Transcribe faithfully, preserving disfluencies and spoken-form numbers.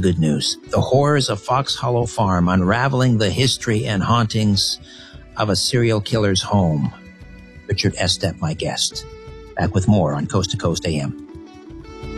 good news. The Horrors of Fox Hollow Farm, unraveling the history and hauntings of a serial killer's home. Richard Estep, my guest. Back with more on Coast to Coast A M.